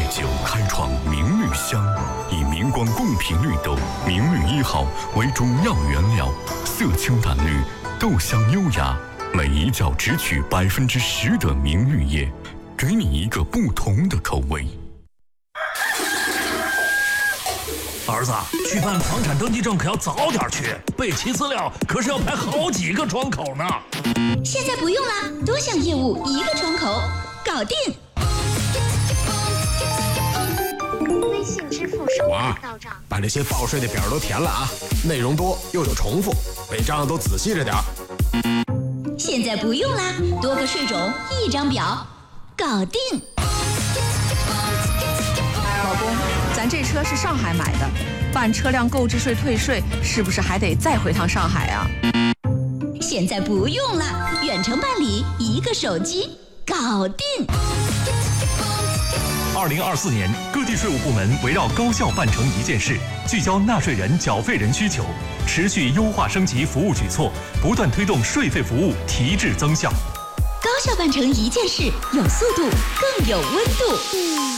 9开创明绿香，以明光贡品绿豆明绿1号为主要原料，色清淡绿，豆香优雅，每一角只取10%的明绿叶，给你一个不同的口味。 儿子，去办房产登记证可要早点去，备齐资料可是要排好几个窗口呢。 现在不用啦，多项业务一个窗口，搞定。 微信支付收款到账。 把这些报税的表都填了啊，内容多又有重复，违章都仔细着点。 现在不用啦，多个税种一张表，搞定。 老公，咱这车是上海买的，办车辆购置税退税是不是还得再回趟上海啊？ 现在不用啦，远程办理，一个手机，搞定。 2024年，各地税务部门围绕高效办成一件事，聚焦纳税人、缴费人需求，持续优化升级服务举措，不断推动税费服务提质增效。 高效办成一件事，有速度，更有温度。